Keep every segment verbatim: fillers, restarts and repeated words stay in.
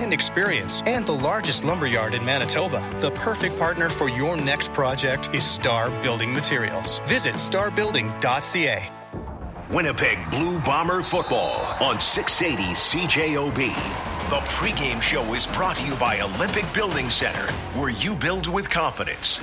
and experience, and the largest lumberyard in Manitoba. The perfect partner for your next project is Star Building Materials. Visit star building dot c a. Winnipeg Blue Bomber football on six eighty C J O B. The pregame show is brought to you by Olympic Building Center, where you build with confidence.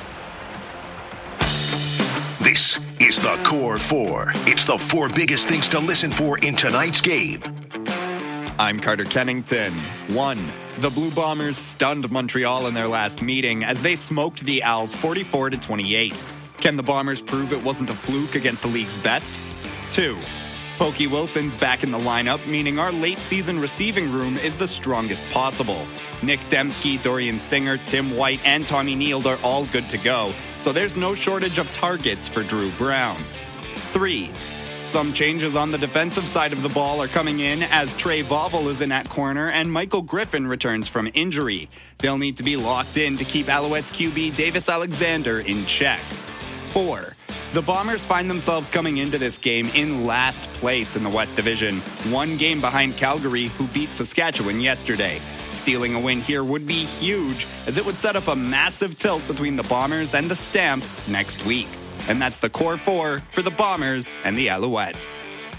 This is the Core Four. It's the four biggest things to listen for in tonight's game. I'm Carter Kennington. One, the Blue Bombers stunned Montreal in their last meeting as they smoked the Owls forty-four to twenty-eight. Can the Bombers prove it wasn't a fluke against the league's best? Two, Pokey Wilson's back in the lineup, meaning our late-season receiving room is the strongest possible. Nick Dembski, Dorian Singer, Tim White, and Tommy Neild are all good to go, so there's no shortage of targets for Drew Brown. Three, some changes on the defensive side of the ball are coming in as Trey Vauvel is in at corner and Michael Griffin returns from injury. They'll need to be locked in to keep Alouettes Q B Davis Alexander in check. Four, the Bombers find themselves coming into this game in last place in the West Division, one game behind Calgary, who beat Saskatchewan yesterday. Stealing a win here would be huge, as it would set up a massive tilt between the Bombers and the Stamps next week. And that's the Core Four for the Bombers and the Alouettes.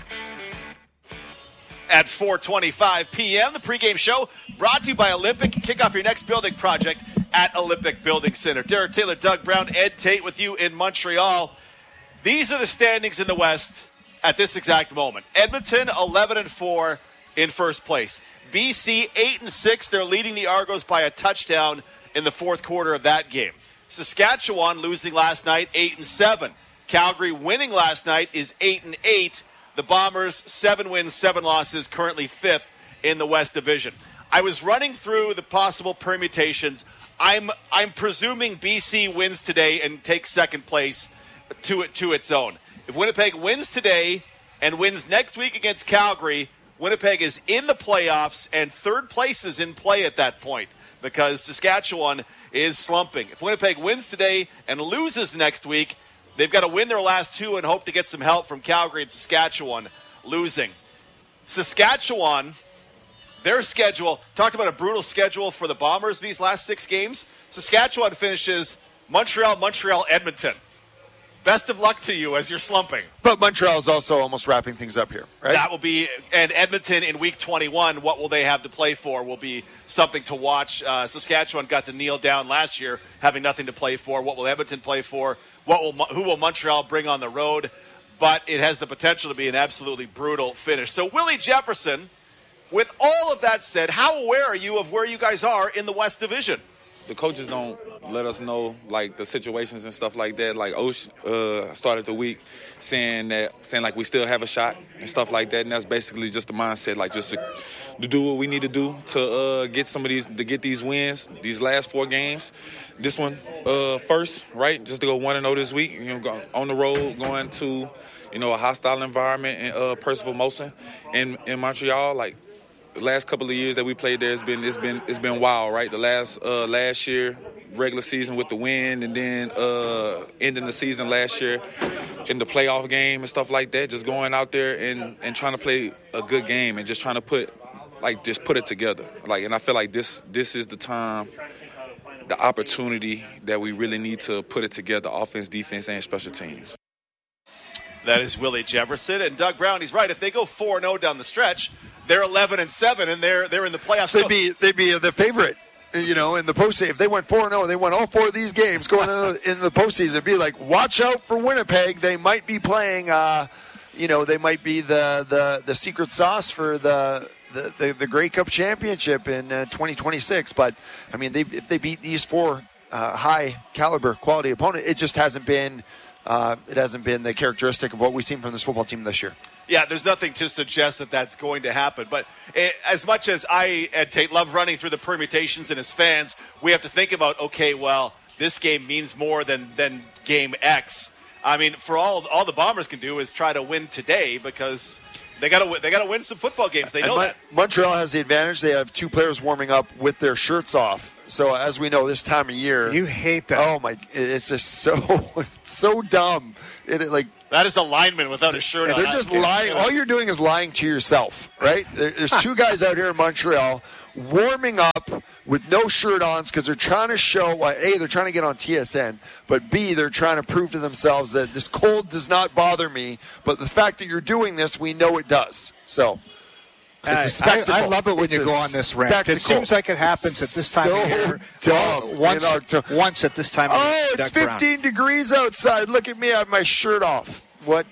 At four twenty-five p.m., the pregame show brought to you by Olympic. Kick off your next building project at Olympic Building Center. Derek Taylor, Doug Brown, Ed Tate with you in Montreal. These are the standings in the West at this exact moment. Edmonton, eleven and four in first place. B C, eight and six. They're leading the Argos by a touchdown in the fourth quarter of that game. Saskatchewan losing last night, eight and seven. Calgary winning last night is eight and eight. The Bombers, seven wins, seven losses, currently fifth in the West Division. I was running through the possible permutations. I'm I'm presuming B C wins today and takes second place to it to its own. If Winnipeg wins today and wins next week against Calgary, Winnipeg is in the playoffs and third place is in play at that point because Saskatchewan is slumping. If Winnipeg wins today and loses next week, they've got to win their last two and hope to get some help from Calgary and Saskatchewan losing. Saskatchewan, their schedule, talked about a brutal schedule for the Bombers these last six games. Saskatchewan finishes Montreal, Montreal, Edmonton. Best of luck to you as you're slumping. But Montreal's also almost wrapping things up here, right? That will be, and Edmonton in week twenty-one, what will they have to play for will be something to watch. Uh, Saskatchewan got to kneel down last year, having nothing to play for. What will Edmonton play for? What will who will Montreal bring on the road? But it has the potential to be an absolutely brutal finish. So Willie Jefferson, with all of that said, how aware are you of where you guys are in the West Division? The coaches don't let us know, like, the situations and stuff like that. Like, Osh uh, started the week saying that, saying, like, we still have a shot and stuff like that. And that's basically just the mindset, like, just to, to do what we need to do to uh, get some of these, to get these wins, these last four games. This one uh, first, right? Just to go one and oh this week. You know, go on the road, going to, you know, a hostile environment in uh, Percival Molson in, in Montreal, like, the last couple of years that we played there, it's been it's been it's been wild, right? The last uh, last year, regular season with the win, and then uh, ending the season last year in the playoff game and stuff like that. Just going out there and, and trying to play a good game and just trying to put like just put it together. Like, and I feel like this this is the time, the opportunity that we really need to put it together, offense, defense, and special teams. That is Willie Jefferson, and Doug Brown. He's right. If they go four and oh down the stretch, they're eleven and seven, and they're they're in the playoffs. They'd be they'd be the favorite, you know, in the postseason. If they went four and zero, they won all four of these games going into the, in the postseason. It'd be like, watch out for Winnipeg. They might be playing, uh, you know, they might be the, the, the secret sauce for the the, the, the Grey Cup championship in uh, twenty twenty-six. But I mean, they, if they beat these four uh, high caliber quality opponents, it just hasn't been. Uh, it hasn't been the characteristic of what we've seen from this football team this year. Yeah, there's nothing to suggest that that's going to happen. But it, as much as I, Ed Tate, love running through the permutations and as fans, we have to think about, okay, well, this game means more than, than game X. I mean, for all all the Bombers can do is try to win today because they got to they got to win some football games. They know Mon- that. Montreal has the advantage. They have two players warming up with their shirts off. So as we know, this time of year, you hate that. Oh my! It's just so so dumb. It, it like that is a lineman without a shirt on. They're just lying. All you're doing is lying to yourself, right? There's two guys out here in Montreal warming up with no shirt on because they're trying to show, well, A, they're trying to get on T S N, but B, they're trying to prove to themselves that this cold does not bother me, but the fact that you're doing this, we know it does. So it's a spectacle. I, I love it when it's you go on this rant. Spectacle. It seems like it happens it's at this time so of year. Dumb. Uh, once, you know, once at this time of year. Oh, it's Doug fifteen Brown. degrees outside. Look at me. I have my shirt off. What?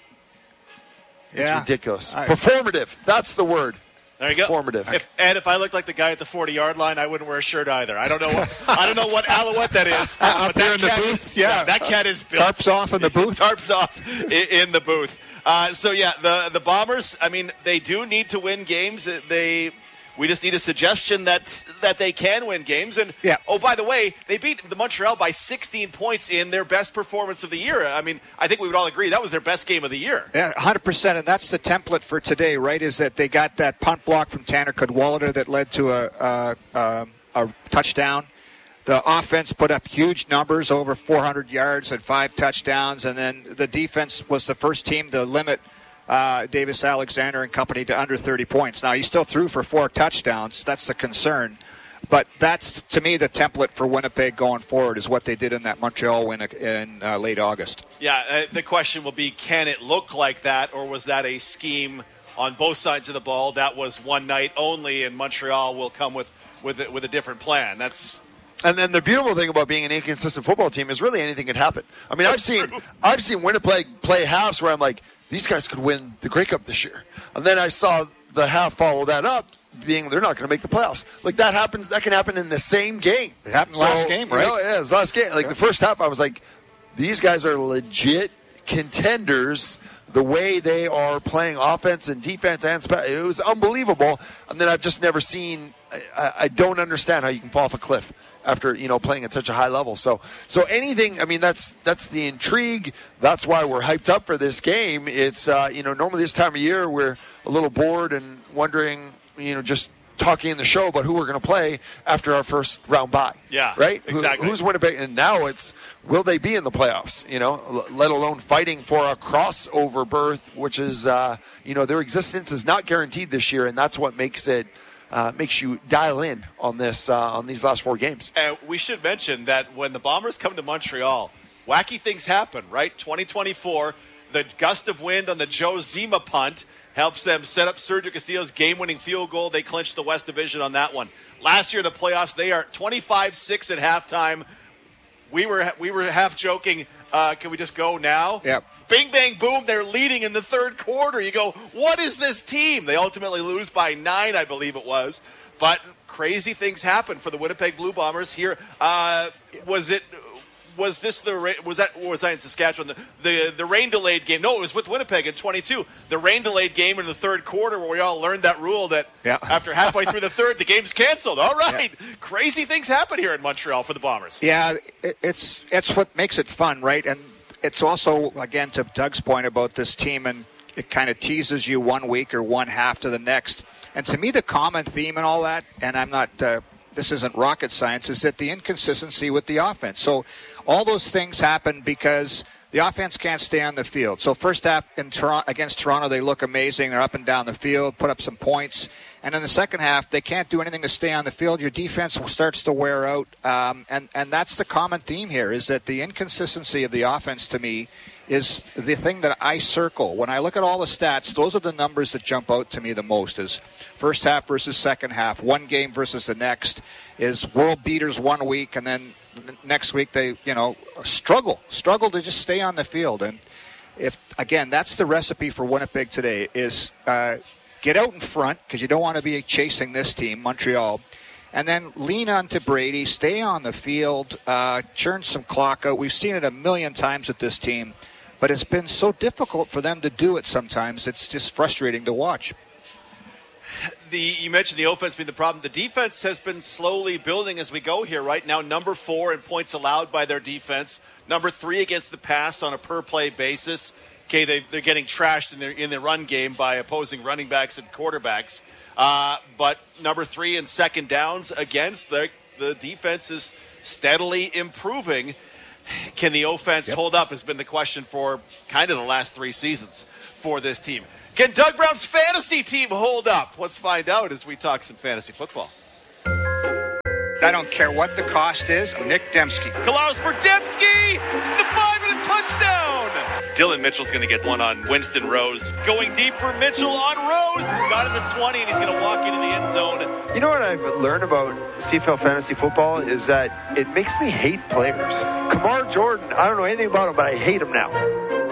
It's yeah. ridiculous. I, Performative. That's the word. There you go. Performative. If, and if I looked like the guy at the forty-yard line, I wouldn't wear a shirt either. I don't know what I don't know what Alouette that is. Up but there that in the cat booth, is, yeah. yeah, that cat is built. Tarps off in the booth. Tarps off in, in the booth. Uh, so yeah, the the Bombers. I mean, they do need to win games. They. We just need a suggestion that that they can win games. And, yeah. oh, by the way, they beat the Montreal by sixteen points in their best performance of the year. I mean, I think we would all agree that was their best game of the year. Yeah, one hundred percent, and that's the template for today, right, is that they got that punt block from Tanner Cadwallader that led to a, a, a, a touchdown. The offense put up huge numbers, over four hundred yards and five touchdowns, and then the defense was the first team to limit Uh, Davis Alexander and company to under thirty points. Now, he still threw for four touchdowns. That's the concern. But that's, to me, the template for Winnipeg going forward is what they did in that Montreal win in uh, late August. Yeah, uh, the question will be, can it look like that, or was that a scheme on both sides of the ball? That was one night only, and Montreal will come with, with, with a different plan. That's... And then the beautiful thing about being an inconsistent football team is really anything can happen. I mean, I've seen I've seen Winnipeg play halves where I'm like, these guys could win the Grey Cup this year. And then I saw the half follow that up, being they're not going to make the playoffs. Like, that happens. That can happen in the same game. It happened so, last game, right? You know, yeah, it was last game. Like, yeah. The first half, I was like, these guys are legit contenders. The way they are playing offense and defense, and spe- it was unbelievable. And then I've just never seen. I, I don't understand how you can fall off a cliff after, you know, playing at such a high level. So, so anything. I mean, that's that's the intrigue. That's why we're hyped up for this game. It's uh, you know, normally this time of year we're a little bored and wondering, you know, just talking in the show about who we're going to play after our first round bye. Yeah, right. Exactly. Who, who's Winnipeg? And now it's, will they be in the playoffs? You know, l- let alone fighting for a crossover berth, which is, uh, you know, their existence is not guaranteed this year, and that's what makes it uh, makes you dial in on this uh, on these last four games. And we should mention that when the Bombers come to Montreal, wacky things happen. Right, twenty twenty-four, the gust of wind on the Joe Zima punt helps them set up Sergio Castillo's game-winning field goal. They clinched the West Division on that one. Last year in the playoffs, they are twenty-five six at halftime. We were we were half joking, uh, can we just go now? Yep. Bing, bang, boom, they're leading in the third quarter. You go, what is this team? They ultimately lose by nine, I believe it was. But crazy things happen for the Winnipeg Blue Bombers here. Uh, was it... Was this the was that or was I in Saskatchewan? The, the the rain delayed game? No, it was with Winnipeg in twenty-two. The rain delayed game in the third quarter, where we all learned that rule that yeah. after halfway through the third, the game's canceled. All right, yeah. Crazy things happen here in Montreal for the Bombers. Yeah, it, it's it's what makes it fun, right? And it's also, again, to Doug's point about this team, and it kind of teases you one week or one half to the next. And to me, the common theme and all that, and I'm not. Uh, this isn't rocket science, is that the inconsistency with the offense. So all those things happen because the offense can't stay on the field. So first half in Toronto, against Toronto, they look amazing. They're up and down the field, put up some points. And in the second half, they can't do anything to stay on the field. Your defense starts to wear out. Um, and, and that's the common theme here, is that the inconsistency of the offense, to me, is the thing that I circle. When I look at all the stats, those are the numbers that jump out to me the most, is first half versus second half, one game versus the next, is world beaters one week, and then next week they, you know, struggle, struggle to just stay on the field. And if, again, that's the recipe for Winnipeg today, is uh, get out in front, because you don't want to be chasing this team, Montreal, and then lean onto Brady, stay on the field, uh, churn some clock out. We've seen it a million times with this team, but it's been so difficult for them to do it sometimes. It's just frustrating to watch. The, you mentioned the offense being the problem. The defense has been slowly building as we go here. Right now, number four in points allowed by their defense. Number three against the pass on a per-play basis. Okay, they, they're getting trashed in their in the run game by opposing running backs and quarterbacks. Uh, but number three in second downs against the, the defense is steadily improving. Can the offense yep. hold up has been the question for kind of the last three seasons for this team. Can Doug Brown's fantasy team hold up? Let's find out as we talk some fantasy football. I don't care what the cost is. Nick Dembski. Allows for Dembski, the five and a touchdown. Dylan Mitchell's going to get one on Winston Rose. Going deep for Mitchell on Rose. Got in the twenty, and he's going to walk into the end zone. You know what I've learned about C F L fantasy football is that it makes me hate players. Kamar Jordan, I don't know anything about him, but I hate him now.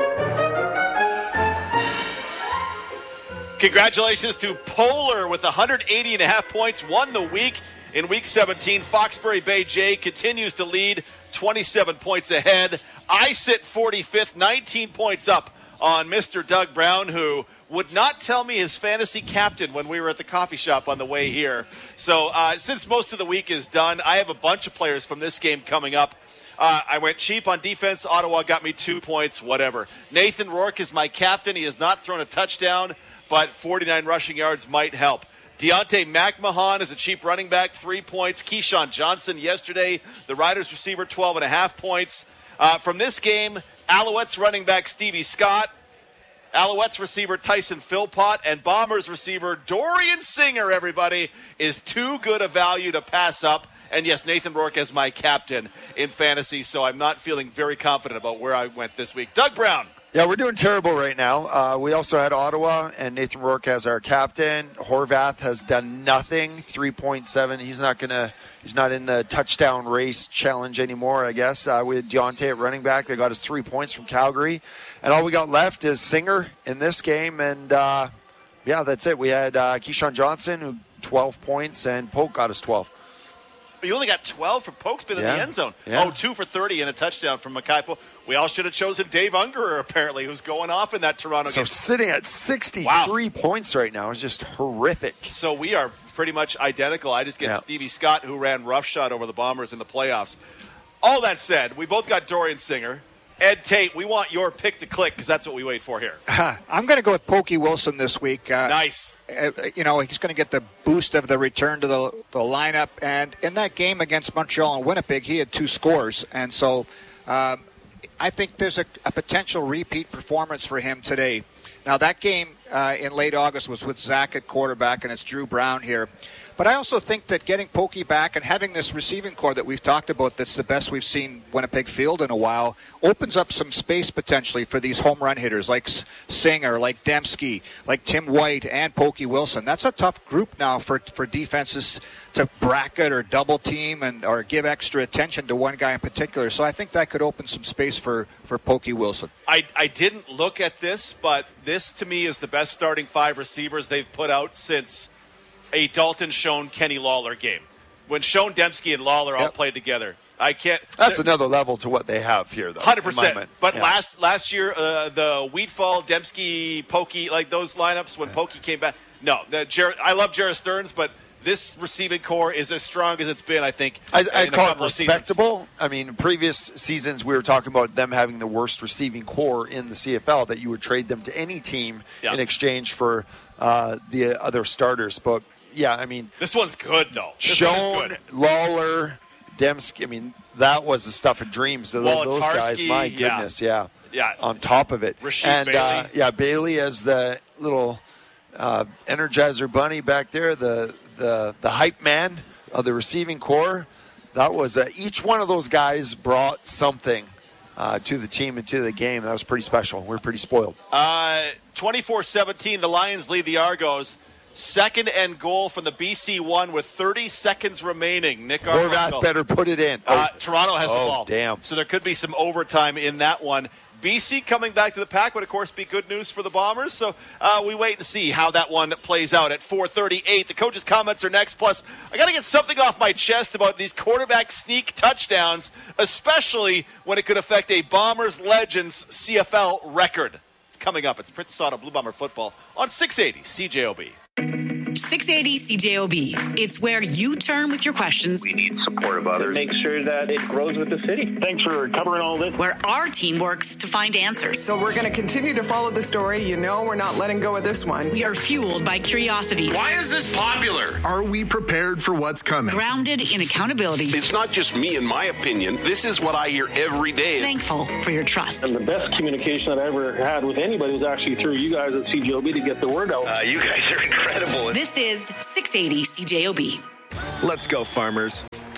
Congratulations to Polar with one hundred eighty and a half points. Won the week in week seventeen. Foxbury Bay Jay continues to lead, twenty-seven points ahead. I sit forty-fifth, nineteen points up on Mister Doug Brown, who would not tell me his fantasy captain when we were at the coffee shop on the way here. So uh, since most of the week is done, I have a bunch of players from this game coming up. Uh, I went cheap on defense. Ottawa got me two points, whatever. Nathan Rourke is my captain. He has not thrown a touchdown, but forty-nine rushing yards might help. Deontay McMahon is a cheap running back, three points. Keyshawn Johnson yesterday, the Riders receiver, twelve and a half points. Uh, from this game, Alouettes running back Stevie Scott, Alouettes receiver Tyson Philpott, and Bombers receiver Dorian Singer, everybody, is too good a value to pass up. And yes, Nathan Rourke as my captain in fantasy, so I'm not feeling very confident about where I went this week. Doug Brown. Yeah, we're doing terrible right now. Uh, we also had Ottawa and Nathan Rourke as our captain. Horvath has done nothing, three point seven. He's not gonna. He's not in the touchdown race challenge anymore, I guess. Uh, we had Deontay at running back. They got us three points from Calgary, and all we got left is Singer in this game. And uh, yeah, that's it. We had uh, Keyshawn Johnson, who twelve points, and Polk got us twelve. You only got twelve from Polk's been in yeah. the end zone. Yeah. Oh, two for thirty and a touchdown from Mackay Polk. We all should have chosen Dave Ungerer, apparently, who's going off in that Toronto so game. So sitting at sixty-three wow. points right now is just horrific. So we are pretty much identical. I just get yeah. Stevie Scott, who ran roughshod over the Bombers in the playoffs. All that said, we both got Dorian Singer. Ed Tate, we want your pick to click because that's what we wait for here. I'm going to go with Pokey Wilson this week. Uh, nice. Uh, you know, he's going to get the boost of the return to the, the lineup. And in that game against Montreal and Winnipeg, he had two scores. And so um, I think there's a, a potential repeat performance for him today. Now, that game uh, in late August was with Zach at quarterback, and it's Drew Brown here. But I also think that getting Pokey back and having this receiving core that we've talked about that's the best we've seen Winnipeg field in a while opens up some space potentially for these home run hitters like Singer, like Dembski, like Tim White, and Pokey Wilson. That's a tough group now for for defenses to bracket or double team and or give extra attention to one guy in particular. So I think that could open some space for, for Pokey Wilson. I, I didn't look at this, but this to me is the best starting five receivers they've put out since a Dalton Schoen Kenny Lawler game when Schoen, Dembski, and Lawler all yep. played together. I can't. That's another level to what they have here, though. Hundred percent. But yeah. last last year, uh, the Wheatfall, Dembski, Pokey, like those lineups when yeah. Pokey came back. No, the Jer- I love Jarrett Stearns, but this receiving core is as strong as it's been. I think. I, I'd call it respectable. Seasons. I mean, previous seasons we were talking about them having the worst receiving core in the C F L. That you would trade them to any team yeah. in exchange for uh, the other starters, but. Yeah, I mean... This one's good, though. This Schoen, Lawler, Dembski, I mean, that was the stuff of dreams. Those, those guys, my goodness, yeah. yeah. yeah. On top of it. Rasheed and, Bailey. Uh, yeah, Bailey as the little uh, Energizer bunny back there, the, the, the hype man of the receiving core. That was... Uh, each one of those guys brought something uh, to the team and to the game. That was pretty special. We were pretty spoiled. Uh, twenty-four seventeen, the Lions lead the Argos. Second and goal from the B C one with thirty seconds remaining. Nick Horvath better put it in. Uh, Toronto has oh, the ball. Damn. So there could be some overtime in that one. B C coming back to the pack would, of course, be good news for the Bombers. So uh, we wait and see how that one plays out at four thirty-eight. The coach's comments are next. Plus, I got to get something off my chest about these quarterback sneak touchdowns, especially when it could affect a Bombers Legends C F L record. It's coming up. It's Princess Auto Blue Bomber Football on six eighty C J O B. six eighty C J O B. It's where you turn with your questions. We need support of others. Make sure that it grows with the city. Thanks for covering all this. Where our team works to find answers. So we're going to continue to follow the story. You know we're not letting go of this one. We are fueled by curiosity. Why is this popular? Are we prepared for what's coming? Grounded in accountability. It's not just me and my opinion. This is what I hear every day. Thankful for your trust. And the best communication I've ever had with anybody was actually through you guys at C J O B to get the word out. Uh, you guys are incredible. This is six eighty C J O B. Let's go, farmers.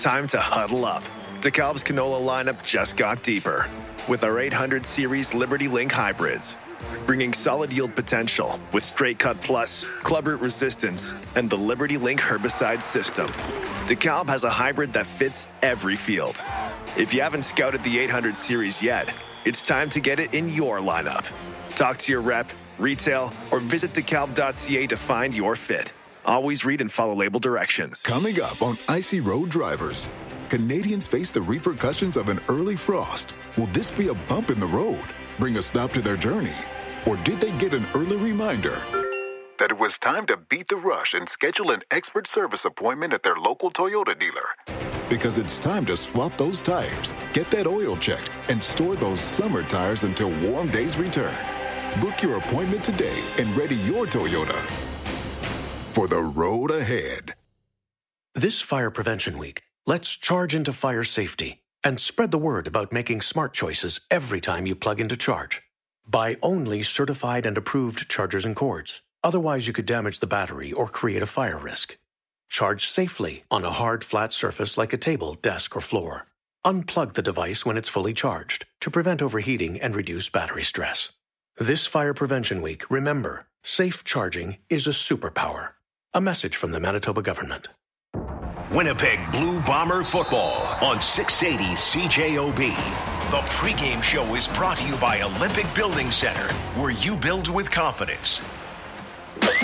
time to huddle up. DeKalb's canola lineup just got deeper with our eight hundred series Liberty Link hybrids, bringing solid yield potential with Straight Cut Plus, club root resistance, and the Liberty Link herbicide system. DeKalb has a hybrid that fits every field. If you haven't scouted the eight hundred series yet, it's time to get it in your lineup. Talk to your rep, retail, or visit dekalb dot c a to find your fit. Always read and follow label directions. Coming up on Icy Road Drivers, Canadians face the repercussions of an early frost. Will this be a bump in the road, bring a stop to their journey? Or did they get an early reminder that it was time to beat the rush and schedule an expert service appointment at their local Toyota dealer? Because it's time to swap those tires, get that oil checked, and store those summer tires until warm days return. Book your appointment today and ready your Toyota for the road ahead. This Fire Prevention Week, let's charge into fire safety and spread the word about making smart choices every time you plug into charge. Buy only certified and approved chargers and cords. Otherwise, you could damage the battery or create a fire risk. Charge safely on a hard, flat surface like a table, desk, or floor. Unplug the device when it's fully charged to prevent overheating and reduce battery stress. This Fire Prevention Week, remember, safe charging is a superpower. A message from the Manitoba government. Winnipeg Blue Bomber football on six eighty C J O B. The pregame show is brought to you by Olympic Building Center, where you build with confidence. One,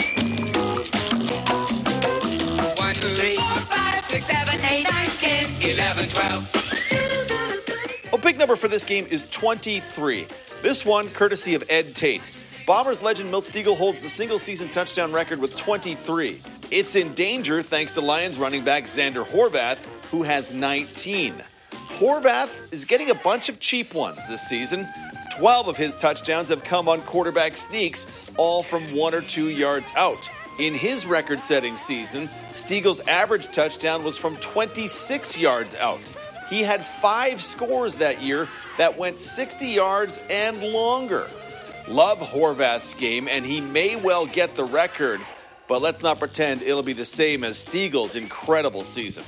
two, three, four, five, six, seven, eight, nine, ten, eleven, twelve. A big number for this game is twenty-three. This one courtesy of Ed Tate. Bombers legend Milt Stegall holds the single-season touchdown record with twenty-three. It's in danger thanks to Lions running back Xander Horvath, who has nineteen. Horvath is getting a bunch of cheap ones this season. twelve of his touchdowns have come on quarterback sneaks, all from one or two yards out. In his record-setting season, Stegall's average touchdown was from twenty-six yards out. He had five scores that year that went sixty yards and longer. Love Horvath's game, and he may well get the record, but let's not pretend it'll be the same as Stegall's incredible season.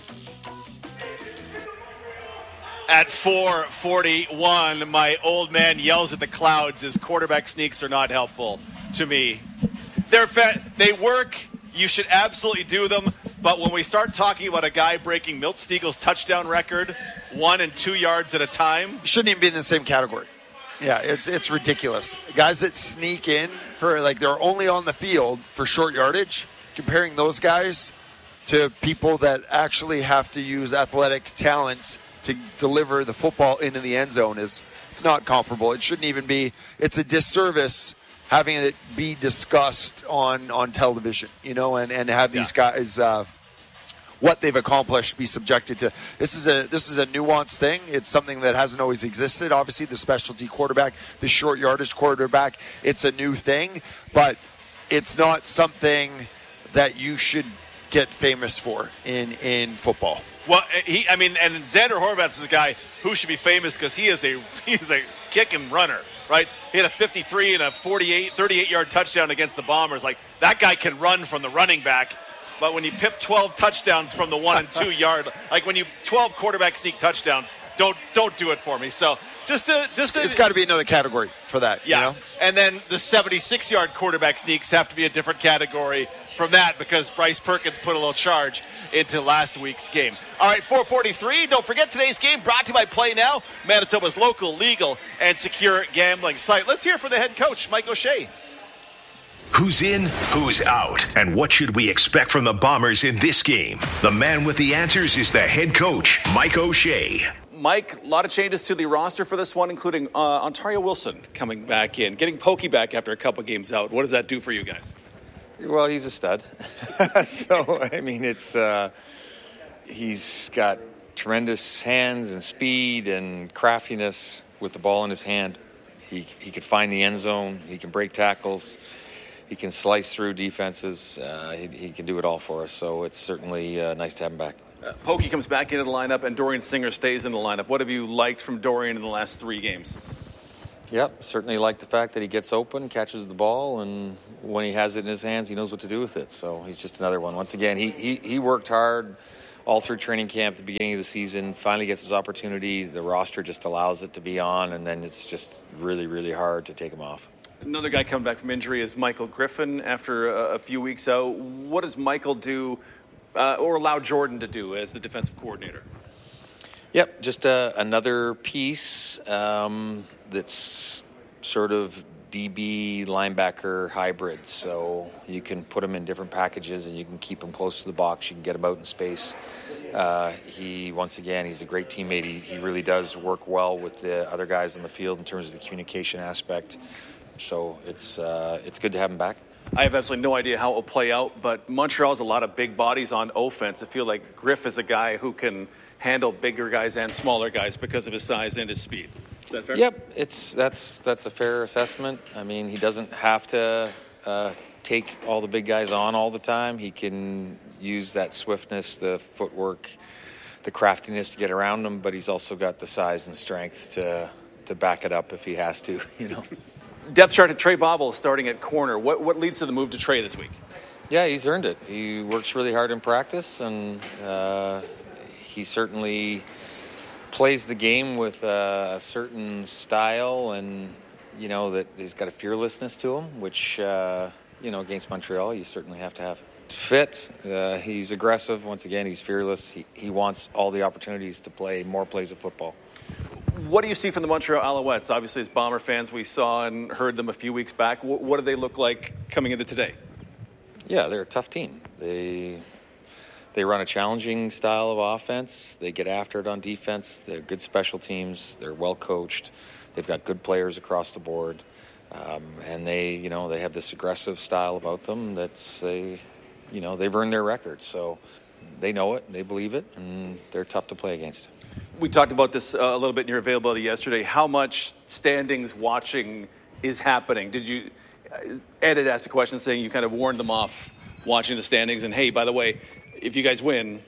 At four forty-one, my old man yells at the clouds as quarterback sneaks are not helpful to me. They're fa- they work. You should absolutely do them. But when we start talking about a guy breaking Milt Stegall's touchdown record, one and two yards at a time, shouldn't even be in the same category. Yeah, it's it's ridiculous. Guys that sneak in for, like, they're only on the field for short yardage, comparing those guys to people that actually have to use athletic talents to deliver the football into the end zone is, it's not comparable. It shouldn't even be. It's a disservice having it be discussed on, on television, you know, and, and have these yeah. guys uh, what they've accomplished be subjected to. This is a this is a nuanced thing. It's something that hasn't always existed. Obviously, the specialty quarterback, the short yardage quarterback, it's a new thing, but it's not something that you should get famous for in, in football. Well, he, I mean, and Xander Horvath is a guy who should be famous because he is a he is a kick and runner, right? He had a fifty-three and a forty-eight, thirty-eight-yard touchdown against the Bombers. Like, that guy can run from the running back. But when you pip twelve touchdowns from the one and two yard, like when you twelve quarterback sneak touchdowns, don't don't do it for me. So just to just to, it's got to be another category for that. Yeah, you know? And then the seventy-six yard quarterback sneaks have to be a different category from that because Bryce Perkins put a little charge into last week's game. All right, four forty-three. Don't forget today's game brought to you by Play Now, Manitoba's local, legal, and secure gambling site. Let's hear from the head coach, Mike O'Shea. Who's in, who's out, and what should we expect from the Bombers in this game? The man with the answers is the head coach, Mike O'Shea. Mike, a lot of changes to the roster for this one, including uh, Ontario Wilson coming back in, getting Pokey back after a couple games out. What does that do for you guys? Well, he's a stud. so, I mean, it's uh, he's got tremendous hands and speed and craftiness with the ball in his hand. He he could find the end zone. He can break tackles. He can slice through defenses. Uh, he, he can do it all for us. So it's certainly uh, nice to have him back. Uh, Pokey comes back into the lineup, and Dorian Singer stays in the lineup. What have you liked from Dorian in the last three games? Yep, certainly like the fact that he gets open, catches the ball, and when he has it in his hands, he knows what to do with it. So he's just another one. Once again, he he, he worked hard all through training camp, the beginning of the season, finally gets his opportunity. The roster just allows it to be on, and then it's just really, really hard to take him off. Another guy coming back from injury is Michael Griffin after a, a few weeks out. What does Michael do uh, or allow Jordan to do as the defensive coordinator? Yep, just uh, another piece um, that's sort of D B linebacker hybrid. So you can put him in different packages and you can keep him close to the box. You can get him out in space. Uh, he, once again, he's a great teammate. He, he really does work well with the other guys on the field in terms of the communication aspect. So it's uh, it's good to have him back. I have absolutely no idea how it will play out, but Montreal has a lot of big bodies on offense. I feel like Griff is a guy who can handle bigger guys and smaller guys because of his size and his speed. Is that fair? Yep, it's that's that's a fair assessment. I mean, he doesn't have to uh, take all the big guys on all the time. He can use that swiftness, the footwork, the craftiness to get around them, but he's also got the size and strength to to back it up if he has to, you know. Depth chart at Trey Vobble starting at corner. What what leads to the move to Trey this week? Yeah, he's earned it. He works really hard in practice, and uh, he certainly plays the game with a certain style, and you know that he's got a fearlessness to him, which uh, you know against Montreal you certainly have to have. Fit. Uh, he's aggressive. Once again, he's fearless. He he wants all the opportunities to play more plays of football. What do you see from the Montreal Alouettes? Obviously, as Bomber fans, we saw and heard them a few weeks back. What, what do they look like coming into today? Yeah, they're a tough team. They they run a challenging style of offense. They get after it on defense. They're good special teams. They're well coached. They've got good players across the board, um, and they you know they have this aggressive style about them. That's they you know they've earned their record. So they know it. They believe it, and they're tough to play against. We talked about this uh, a little bit in your availability yesterday. How much standings watching is happening? Did you, Ed had asked a question saying you kind of warned them off watching the standings, and hey, by the way, if you guys win,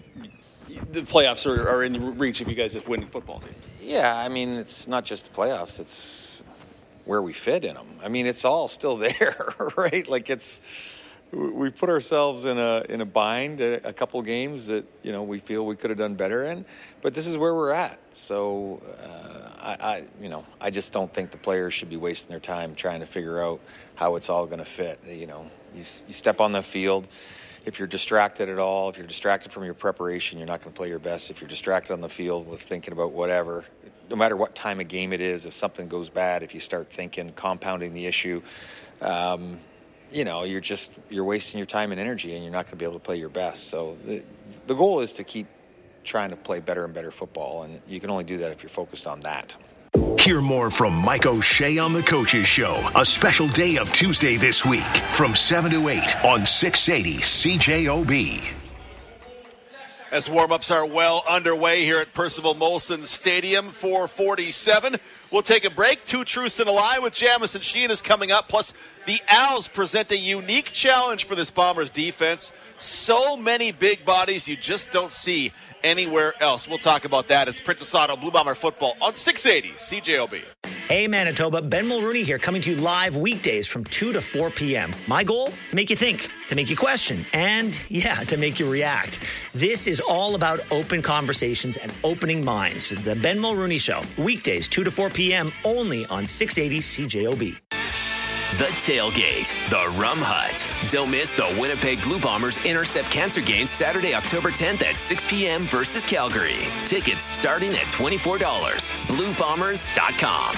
the playoffs are, are in reach if you guys just win football teams. Yeah, I mean, it's not just the playoffs, it's where we fit in them. I mean, it's all still there, right? Like it's, we put ourselves in a in a bind a, a couple games that you know we feel we could have done better in, but this is where we're at. So uh, I, I you know I just don't think the players should be wasting their time trying to figure out how it's all going to fit. You know, you, you step on the field. If you're distracted at all, if you're distracted from your preparation, you're not going to play your best. If you're distracted on the field with thinking about whatever, no matter what time of game it is, if something goes bad, if you start thinking, compounding the issue. Um, you know, you're just, you're wasting your time and energy and you're not going to be able to play your best. So the, the goal is to keep trying to play better and better football, and you can only do that if you're focused on that. Hear more from Mike O'Shea on The Coaches Show, a special day of Tuesday this week from seven to eight on six eighty C J O B. As warm-ups are well underway here at Percival Molson Stadium, four forty-seven. We'll take a break. Two Truths and a Lie with Jamison Sheehan is coming up. Plus, the Owls present a unique challenge for this Bombers defense. So many big bodies you just don't see anywhere else. We'll talk about that. It's Princess Auto Blue Bomber football on six eighty C J O B. Hey, Manitoba, Ben Mulrooney here, coming to you live weekdays from two to four p.m. My goal? To make you think, to make you question, and, yeah, to make you react. This is all about open conversations and opening minds. The Ben Mulrooney Show, weekdays two to four p.m. only on six eighty C J O B. The Tailgate, the Rum Hut. Don't miss the Winnipeg Blue Bombers Intercept Cancer game Saturday, October tenth at six p.m. versus Calgary. Tickets starting at twenty-four dollars. blue bombers dot com.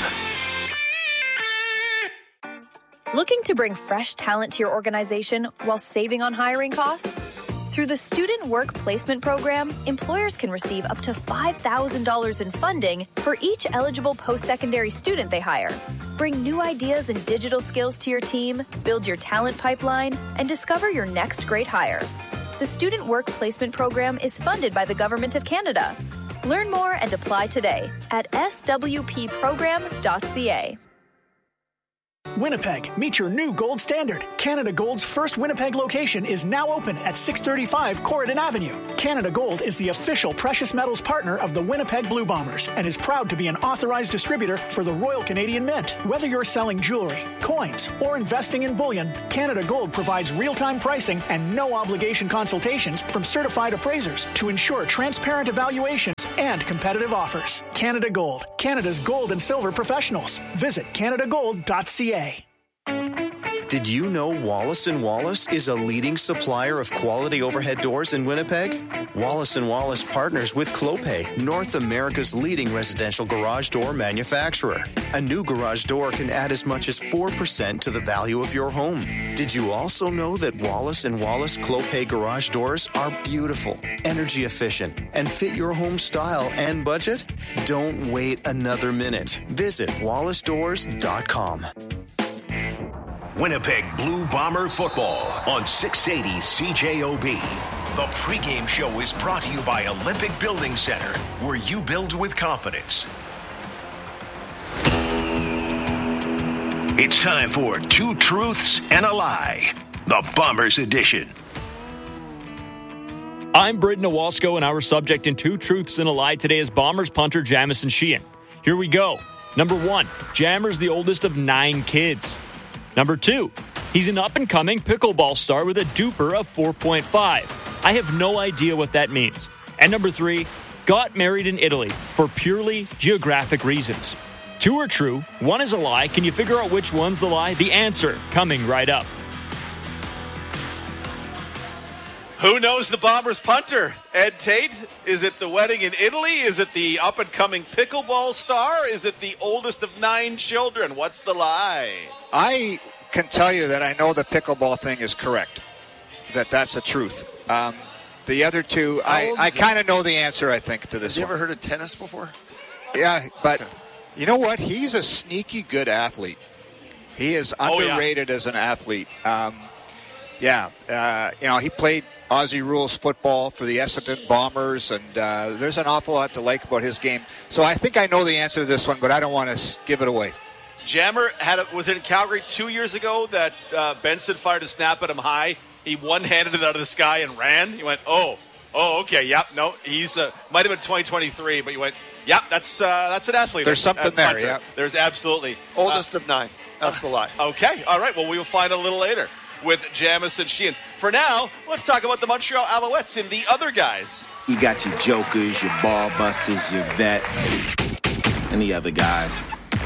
Looking to bring fresh talent to your organization while saving on hiring costs? Through the Student Work Placement Program, employers can receive up to five thousand dollars in funding for each eligible post-secondary student they hire. Bring new ideas and digital skills to your team, build your talent pipeline, and discover your next great hire. The Student Work Placement Program is funded by the Government of Canada. Learn more and apply today at s w p program dot c a. Winnipeg, meet your new gold standard. Canada Gold's first Winnipeg location is now open at six thirty-five Corridon Avenue. Canada Gold is the official precious metals partner of the Winnipeg Blue Bombers and is proud to be an authorized distributor for the Royal Canadian Mint. Whether you're selling jewelry, coins, or investing in bullion, Canada Gold provides real-time pricing and no-obligation consultations from certified appraisers to ensure transparent evaluations and competitive offers. Canada Gold, Canada's gold and silver professionals. Visit canada gold dot c a. Did you know Wallace and Wallace is a leading supplier of quality overhead doors in Winnipeg? Wallace and Wallace partners with Clopay, North America's leading residential garage door manufacturer. A new garage door can add as much as four percent to the value of your home. Did you also know that Wallace and Wallace Clopay garage doors are beautiful, energy efficient, and fit your home style and budget? Don't wait another minute. Visit wallace doors dot com. Winnipeg Blue Bomber football on six eighty C J O B. The pregame show is brought to you by Olympic Building Center, where you build with confidence. It's time for Two Truths and a Lie, the Bombers edition. I'm Britton Owalsko, and our subject in Two Truths and a Lie today is Bombers punter Jamison Sheehan. Here we go. Number one, Jammer's the oldest of nine kids. Number two, he's an up-and-coming pickleball star with a duper of four point five. I have no idea what that means. And number three, got married in Italy for purely geographic reasons. Two are true, one is a lie. Can you figure out which one's the lie? The answer coming right up. Who knows the Bombers punter? Ed Tate? Is it the wedding in Italy? Is it the up-and-coming pickleball star? Is it the oldest of nine children? What's the lie? I can tell you that I know the pickleball thing is correct, that that's the truth. Um, the other two, I, I kind of know the answer, I think, to this Have you one. ever heard of tennis before? Yeah, but you know what? He's a sneaky good athlete. He is underrated oh, yeah. as an athlete. Um, yeah, uh, you know, he played Aussie rules football for the Essendon Bombers, and uh, there's an awful lot to like about his game. So I think I know the answer to this one, but I don't want to give it away. Jammer had a, was it in Calgary two years ago that uh, Benson fired a snap at him high? He one-handed it out of the sky and ran. He went, oh, oh, okay, yep, no, he's uh, might have been twenty twenty-three, but you went, yep, that's uh, that's an athlete. There's something at, there, yeah. There's absolutely oldest uh, of nine. That's the lie. Okay, all right. Well, we will find a little later with Jamison Sheehan. For now, let's talk about the Montreal Alouettes and the other guys. You got your jokers, your ball busters, your vets, and the other guys.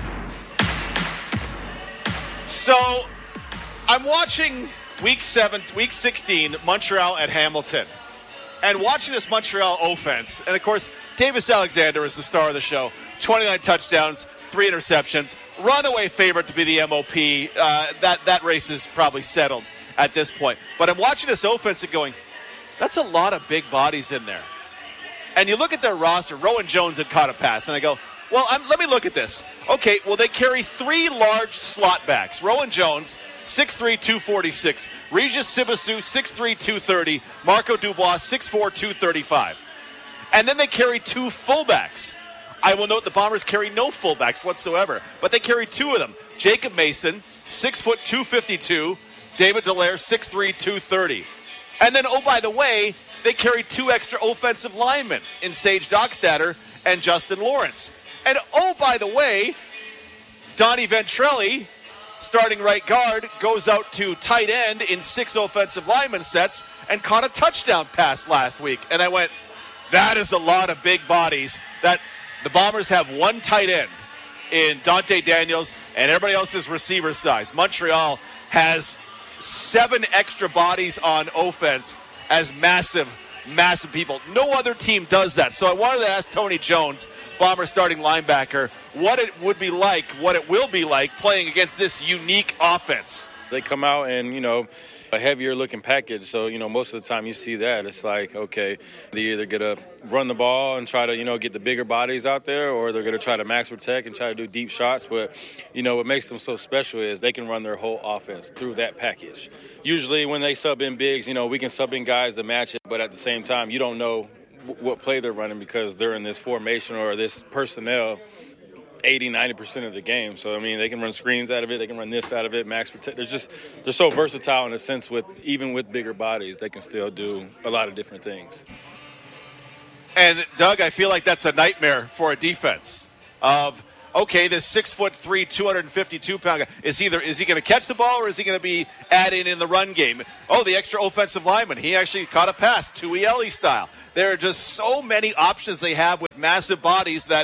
So, I'm watching week seven, week sixteen, Montreal at Hamilton. And watching this Montreal offense, and of course, Davis Alexander is the star of the show. twenty-nine touchdowns, three interceptions, runaway favorite to be the M O P. Uh, that, that race is probably settled at this point. But I'm watching this offense and going, that's a lot of big bodies in there. And you look at their roster, Rowan Jones had caught a pass, and I go, well, I'm, let me look at this. Okay, well, they carry three large slot backs. Rowan Jones, six three, two forty-six. Regis Sibasu, six three, two thirty. Marco Dubois, six four, two thirty-five. And then they carry two fullbacks. I will note the Bombers carry no fullbacks whatsoever, but they carry two of them. Jacob Mason, six foot, two fifty-two. David Dallaire, six three, two thirty. And then, oh, by the way, they carry two extra offensive linemen in Sage Dockstader and Justin Lawrence. And, oh, by the way, Donnie Ventrelli, starting right guard, goes out to tight end in six offensive lineman sets and caught a touchdown pass last week. And I went, that is a lot of big bodies. That the Bombers have one tight end in Dante Daniels, and everybody else is receiver size. Montreal has seven extra bodies on offense as massive, massive people. No other team does that. So I wanted to ask Tony Jones, Bomber starting linebacker, what it would be like, what it will be like playing against this unique offense. They come out and, you know, a heavier looking package. So, you know, most of the time you see that. It's like, okay, they either going to run the ball and try to, you know, get the bigger bodies out there, or they're going to try to max protect and try to do deep shots. But, you know, what makes them so special is they can run their whole offense through that package. Usually when they sub in bigs, you know, we can sub in guys to match it. But at the same time, you don't know what play they're running because they're in this formation or this personnel. eighty, ninety percent of the game. So, I mean, they can run screens out of it. They can run this out of it, max protect. They're just they're so versatile in a sense with even with bigger bodies, they can still do a lot of different things. And, Doug, I feel like that's a nightmare for a defense of, okay, this six foot three, two hundred fifty-two pound guy, is either is he going to catch the ball or is he going to be added in the run game? Oh, the extra offensive lineman, he actually caught a pass, Tuieli style. There are just so many options they have with massive bodies that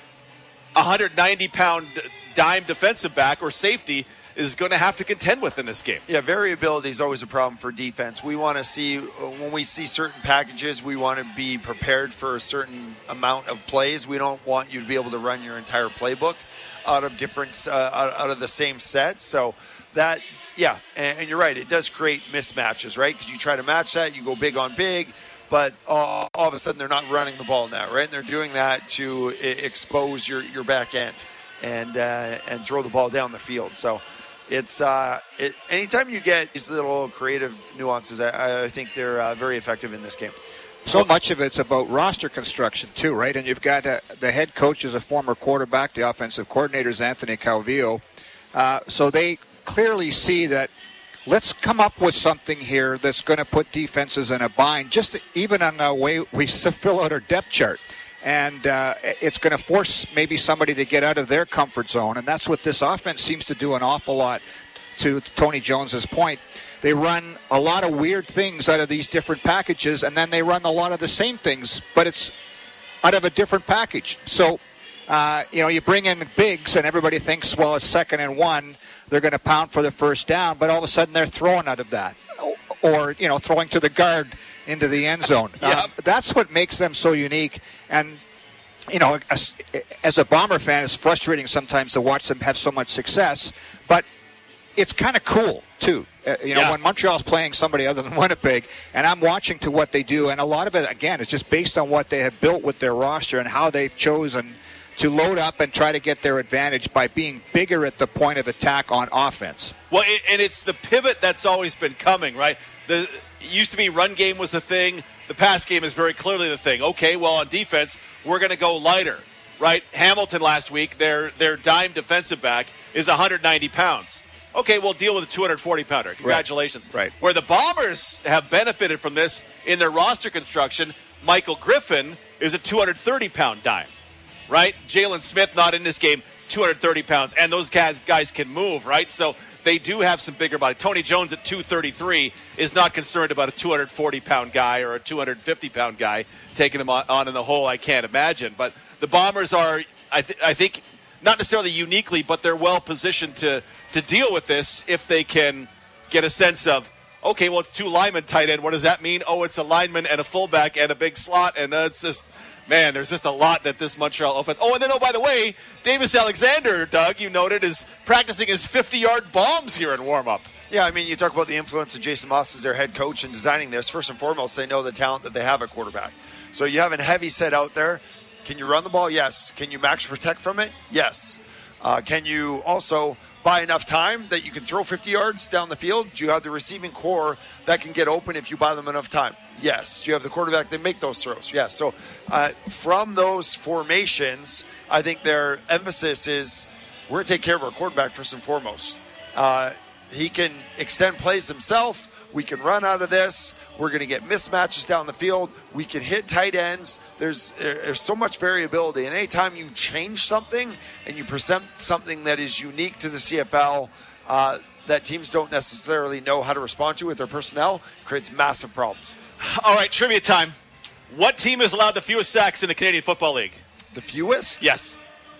a one hundred ninety pound dime defensive back or safety is going to have to contend with in this game. Yeah, variability is always a problem for defense. We want to see, when we see certain packages, we want to be prepared for a certain amount of plays. We don't want you to be able to run your entire playbook out of different, uh, out of the same set. So that, yeah, and, and you're right, it does create mismatches, right? Because you try to match that, you go big on big, but uh, all of a sudden they're not running the ball now, right? And they're doing that to I- expose your, your back end and uh, and throw the ball down the field. So it's uh, it, anytime you get these little creative nuances, I, I think they're uh, very effective in this game. So much of it's about roster construction, too, right? And you've got uh, the head coach is a former quarterback, the offensive coordinator is Anthony Calvillo. Uh, so they clearly see that let's come up with something here that's going to put defenses in a bind, just even on the way we fill out our depth chart. And uh, it's going to force maybe somebody to get out of their comfort zone. And that's what this offense seems to do an awful lot, to Tony Jones's point. They run a lot of weird things out of these different packages, and then they run a lot of the same things, but it's out of a different package. So, uh, you know, you bring in bigs, and everybody thinks, well, it's second and one. They're going to pound for the first down, but all of a sudden they're throwing out of that. Or, you know, throwing to the guard into the end zone. Yeah. Um, that's what makes them so unique. And, you know, as, as a Bomber fan, it's frustrating sometimes to watch them have so much success, but it's kind of cool, too. Uh, you know, yeah. when Montreal's playing somebody other than Winnipeg, and I'm watching to what they do, and a lot of it, again, is just based on what they have built with their roster and how they've chosen to load up and try to get their advantage by being bigger at the point of attack on offense. Well, and it's the pivot that's always been coming, right? The it used to be run game was the thing. The pass game is very clearly the thing. Okay, well, on defense, we're going to go lighter, right? Hamilton last week, their their dime defensive back is one hundred ninety pounds. Okay, we'll deal with a two hundred forty pounder. Congratulations. Right. right. Where the Bombers have benefited from this in their roster construction, Michael Griffin is a two hundred thirty pound dime, right? Jalen Smith not in this game, two hundred thirty pounds, and those guys guys can move, right? So they do have some bigger body. Tony Jones at two thirty-three is not concerned about a two hundred forty pound guy or a two hundred fifty pound guy taking him on, on in the hole, I can't imagine. But the Bombers are, I, th- I think, not necessarily uniquely, but they're well positioned to, to deal with this if they can get a sense of, okay, well, it's two linemen tight end. What does that mean? Oh, it's a lineman and a fullback and a big slot, and uh, it's just... Man, there's just a lot that this Montreal offense... Oh, and then, oh, by the way, Davis Alexander, Doug, you noted, is practicing his fifty-yard bombs here in warm-up. Yeah, I mean, you talk about the influence of Jason Moss as their head coach in designing this. First and foremost, they know the talent that they have at quarterback. So you have a heavy set out there. Can you run the ball? Yes. Can you max protect from it? Yes. Uh, can you also buy enough time that you can throw fifty yards down the field? Do you have the receiving core that can get open if you buy them enough time? Yes. Do you have the quarterback that make those throws? Yes. So uh, from those formations, I think their emphasis is we're going to take care of our quarterback first and foremost. Uh, he can extend plays himself. We can run out of this. We're going to get mismatches down the field. We can hit tight ends. There's there's so much variability. And anytime you change something and you present something that is unique to the C F L uh, that teams don't necessarily know how to respond to with their personnel, creates massive problems. All right, trivia time. What team has allowed the fewest sacks in the Canadian Football League? The fewest? Yes.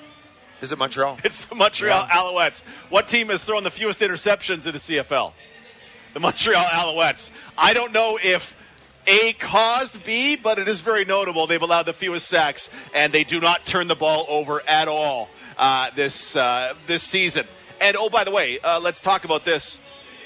Is it Montreal? It's the Montreal yeah. Alouettes. What team has thrown the fewest interceptions in the C F L? The Montreal Alouettes. I don't know if A caused B, but it is very notable. They've allowed the fewest sacks, and they do not turn the ball over at all uh, this uh, this season. And, oh, by the way, uh, let's talk about this.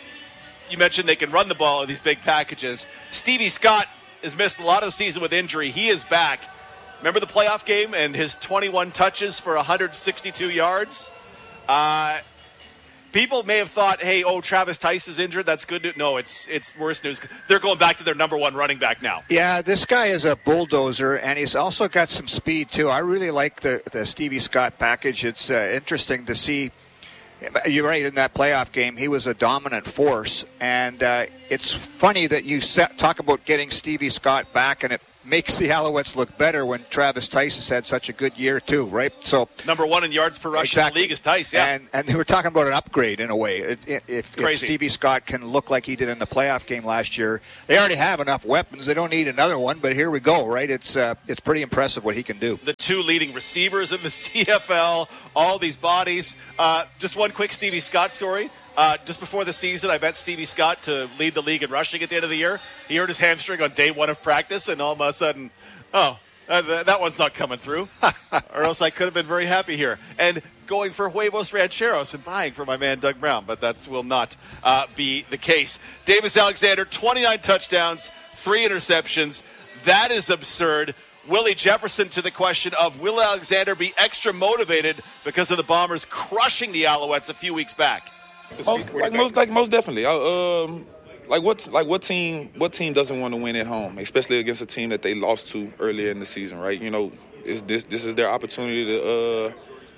You mentioned they can run the ball in these big packages. Stevie Scott has missed a lot of the season with injury. He is back. Remember the playoff game and his twenty-one touches for one hundred sixty-two yards? Uh people may have thought, hey, oh, Travis Tice is injured. That's good news. No, it's it's worse news. They're going back to their number one running back now. Yeah, this guy is a bulldozer, and he's also got some speed, too. I really like the, the Stevie Scott package. It's uh, interesting to see. You're right, in that playoff game, he was a dominant force. And uh, it's funny that you set, talk about getting Stevie Scott back, and it makes the Alouettes look better when Travis Tice has had such a good year, too, right? So number one in yards per rush exactly. in the league is Tice, yeah. And, and they were talking about an upgrade in a way. If, if, if Stevie Scott can look like he did in the playoff game last year, they already have enough weapons. They don't need another one, but here we go, right? It's uh, it's pretty impressive what he can do. The two leading receivers in the C F L, all these bodies. Uh, just one quick Stevie Scott story. Uh, just before the season, I bet Stevie Scott to lead the league in rushing at the end of the year. He hurt his hamstring on day one of practice, and all of a sudden, oh, uh, that one's not coming through. Or else I could have been very happy here. And going for Huevos Rancheros and buying for my man Doug Brown, but that will not uh, be the case. Davis Alexander, twenty-nine touchdowns, three interceptions. That is absurd. Willie Jefferson to the question of, will Alexander be extra motivated because of the Bombers crushing the Alouettes a few weeks back? Most, like most, like most definitely. I, um, like what, like what team, what team doesn't want to win at home, especially against a team that they lost to earlier in the season, right? You know, is this this is their opportunity to, uh,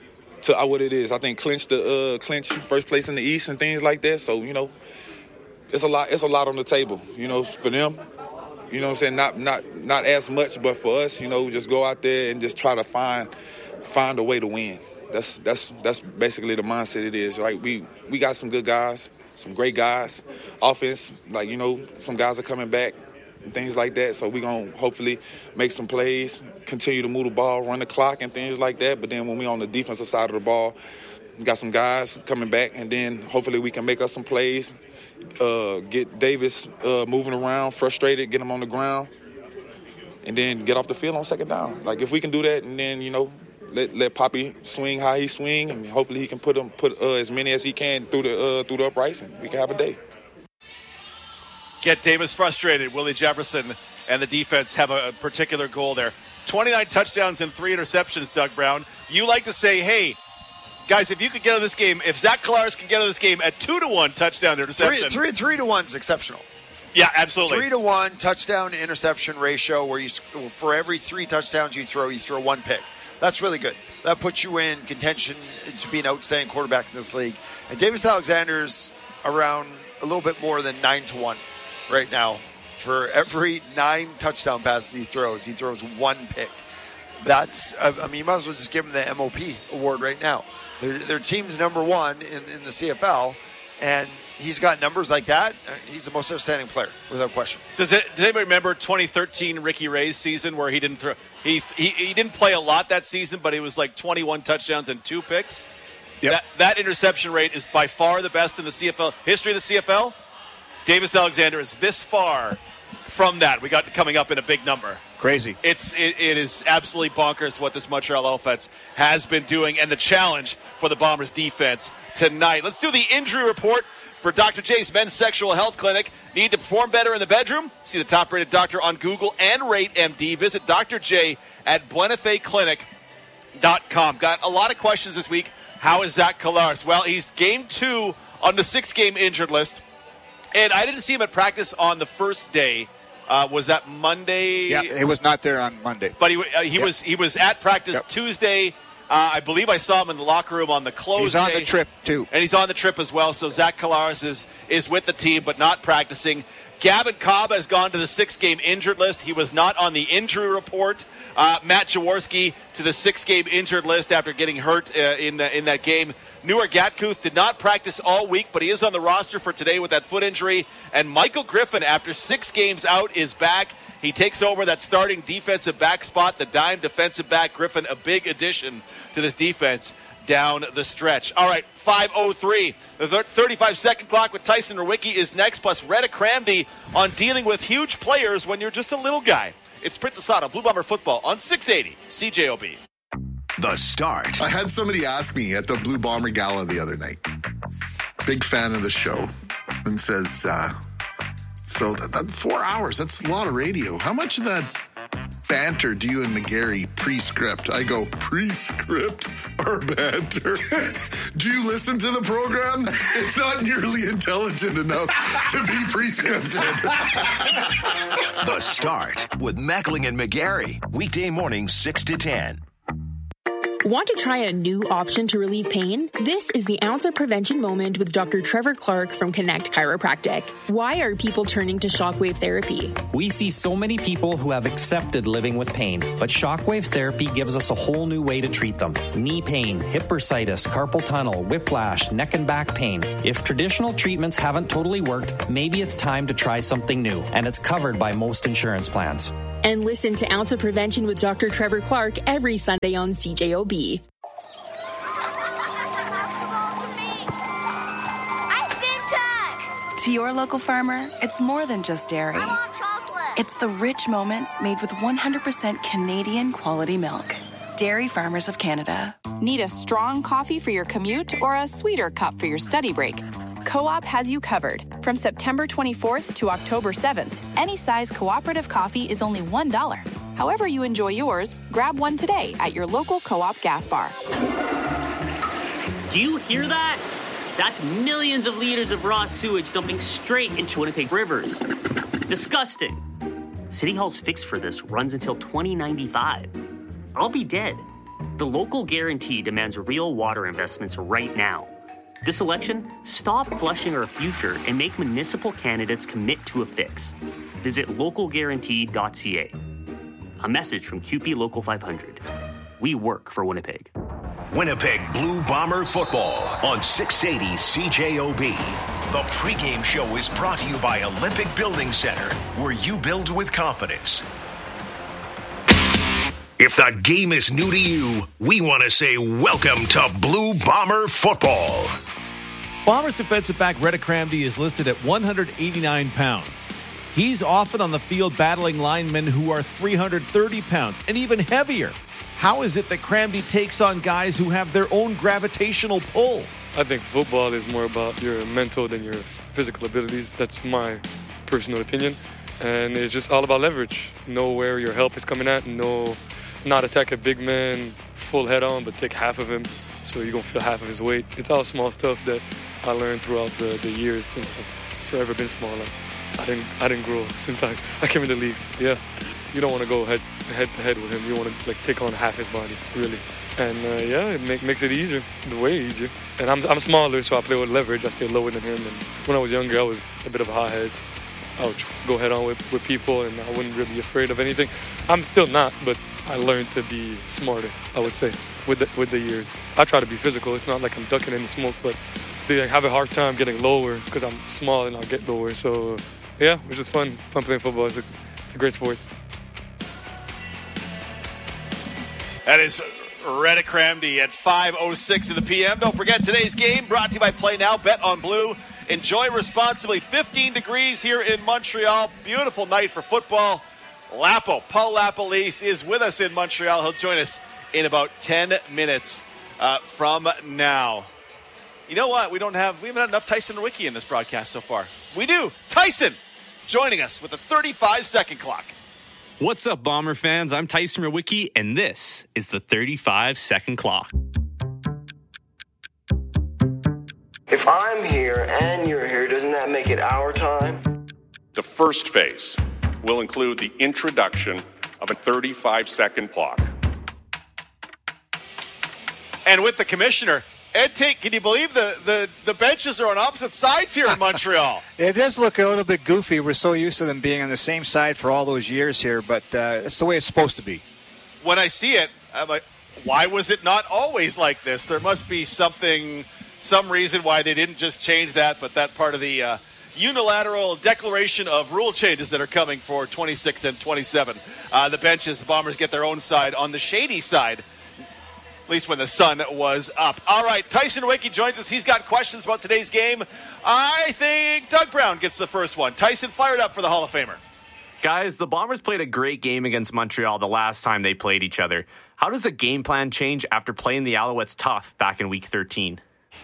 to uh, what it is. I think clinch the uh, clinch first place in the East and things like that. So you know, it's a lot. It's a lot on the table. You know, for them. You know what I'm saying? Not not not as much, but for us, you know, just go out there and just try to find find a way to win. That's that's that's basically the mindset it is. Right? We we got some good guys, some great guys. Offense, like, you know, some guys are coming back and things like that. So we're going to hopefully make some plays, continue to move the ball, run the clock and things like that. But then when we're on the defensive side of the ball, we got some guys coming back, and then hopefully we can make us some plays, uh, get Davis uh, moving around, frustrated, get him on the ground, and then get off the field on second down. Like, if we can do that, and then, you know, let let Poppy swing how he swing, and hopefully he can put them put uh, as many as he can through the uh, through the uprights, and we can have a day. Get Davis frustrated. Willie Jefferson and the defense have a particular goal there. twenty-nine touchdowns and three interceptions, Doug Brown. You like to say, hey, guys, if you could get out of this game, if Zach Collaros can get out of this game at two to one touchdown to interception. Three, three, three to one is exceptional. Yeah, absolutely. Three to one touchdown to interception ratio, where you for every three touchdowns you throw, you throw one pick. That's really good. That puts you in contention to be an outstanding quarterback in this league. And Davis Alexander's around a little bit more than nine to one right now. For every nine touchdown passes he throws, he throws one pick. That's, I mean, you might as well just give him the M O P award right now. Their, their team's number one in, in the C F L, and he's got numbers like that. He's the most outstanding player, without question. Does it? Does anybody remember twenty thirteen Ricky Ray's season where he didn't throw? He he, he didn't play a lot that season, but he was like twenty-one touchdowns and two picks. Yep. That that interception rate is by far the best in the C F L history of the C F L. Davis Alexander is this far from that. We got coming up in a big number. Crazy. It's it, it is absolutely bonkers what this Montreal offense has been doing, and the challenge for the Bombers defense tonight. Let's do the injury report for Doctor J's Men's Sexual Health Clinic. Need to perform better in the bedroom? See the top-rated doctor on Google and rate M D. Visit Doctor J at buena fe clinic dot com. Got a lot of questions this week. How is Zach Collaros? Well, he's game two on the six-game injured list, and I didn't see him at practice on the first day. Uh, was that Monday? Yeah, he was not there on Monday. But he uh, he yep. was he was at practice yep. Tuesday. Uh, I believe I saw him in the locker room on the close He's on day. the trip, too. And he's on the trip as well. So Zach Collaros is, is with the team but not practicing. Gavin Cobb has gone to the six-game injured list. He was not on the injury report. Uh, Matt Jaworski to the six-game injured list after getting hurt uh, in, uh, in that game. Newer Gatkuth did not practice all week, but he is on the roster for today with that foot injury. And Michael Griffin, after six games out, is back. He takes over that starting defensive back spot, the dime defensive back. Griffin, a big addition to this defense down the stretch. All right, five oh three. The thirty-five second clock with Tyson Rewicki is next, plus Retta Cramdy on dealing with huge players when you're just a little guy. It's Prince Asada, Blue Bomber Football on six eighty C J O B. The Start. I had somebody ask me at the Blue Bomber Gala the other night, big fan of the show, and says, uh, so that, that four hours, that's a lot of radio. How much of that banter do you and McGarry pre-script? I go, pre-script or banter? Do you listen to the program? It's not nearly intelligent enough to be pre-scripted. The Start with Mackling and McGarry. Weekday mornings six to ten. Want to try a new option to relieve pain? This is the Ounce of Prevention Moment with Doctor Trevor Clark from Connect Chiropractic. Why are people turning to shockwave therapy? We see so many people who have accepted living with pain, but shockwave therapy gives us a whole new way to treat them. Knee pain, hip bursitis, carpal tunnel, whiplash, neck and back pain. If traditional treatments haven't totally worked, maybe it's time to try something new, and it's covered by most insurance plans. And listen to Ounce of Prevention with Doctor Trevor Clark every Sunday on C J O B. To your local farmer, it's more than just dairy. I want chocolate. It's the rich moments made with one hundred percent Canadian quality milk. Dairy Farmers of Canada. Need a strong coffee for your commute or a sweeter cup for your study break? Co-op has you covered. From September twenty-fourth to October seventh, any size cooperative coffee is only one dollar. However you enjoy yours, grab one today at your local Co-op gas bar. Do you hear that? That's millions of liters of raw sewage dumping straight into Winnipeg rivers. Disgusting. City Hall's fix for this runs until twenty ninety-five. I'll be dead. The local guarantee demands real water investments right now. This election, stop flushing our future and make municipal candidates commit to a fix. Visit local guarantee dot c a. A message from Q P Local five hundred. We work for Winnipeg. Winnipeg Blue Bomber football on six eighty C J O B. The pregame show is brought to you by Olympic Building Center, where you build with confidence. If the game is new to you, we want to say welcome to Blue Bomber football. Bombers defensive back Reddick Cramdy is listed at one hundred eighty-nine pounds. He's often on the field battling linemen who are three hundred thirty pounds and even heavier. How is it that Cramdy takes on guys who have their own gravitational pull? I think football is more about your mental than your physical abilities. That's my personal opinion. And it's just all about leverage. Know where your help is coming at. Know not attack a big man full head on, but take half of him so you're going to feel half of his weight. It's all small stuff that I learned throughout the, the years since I've forever been small. Like, I didn't I didn't grow since I, I came in the leagues. Yeah, you don't want to go head head to head with him. You want to like take on half his body, really. And uh, yeah, it make, makes it easier, way easier. And I'm I'm smaller, so I play with leverage. I stay lower than him. And when I was younger, I was a bit of a hothead. So I would go head on with, with people, and I wouldn't really be afraid of anything. I'm still not, but I learned to be smarter, I would say, with the, with the years. I try to be physical. It's not like I'm ducking any smoke, but they have a hard time getting lower because I'm small and I'll get lower. So yeah, it's just fun, fun playing football. It's, it's a great sport. That is Reddick Cramdy at five oh six in the P M. Don't forget today's game brought to you by Play Now, Bet on Blue. Enjoy responsibly. fifteen degrees here in Montreal. Beautiful night for football. Lapo, Paul Lapalisse is with us in Montreal. He'll join us in about ten minutes uh, from now. You know what? We don't have, we haven't had enough Tyson Nowicki in this broadcast so far. We do. Tyson joining us with a thirty-five second clock. What's up, Bomber fans? I'm Tyson Nowicki, and this is the thirty-five second clock. If I'm here and you're here, doesn't that make it our time? The first phase will include the introduction of a thirty-five second clock. And with the commissioner, Ed Tate, can you believe the, the, the benches are on opposite sides here in Montreal? It does look a little bit goofy. We're so used to them being on the same side for all those years here, but uh, it's the way it's supposed to be. When I see it, I'm like, why was it not always like this? There must be something, some reason why they didn't just change that, but that part of the uh, unilateral declaration of rule changes that are coming for twenty-six and twenty-seven. Uh, the benches, the Bombers get their own side on the shady side, at least when the sun was up. All right, Tyson Nowicki joins us. He's got questions about today's game. I think Doug Brown gets the first one. Tyson, fired up for the Hall of Famer. Guys, the Bombers played a great game against Montreal the last time they played each other. How does a game plan change after playing the Alouettes tough back in week thirteen?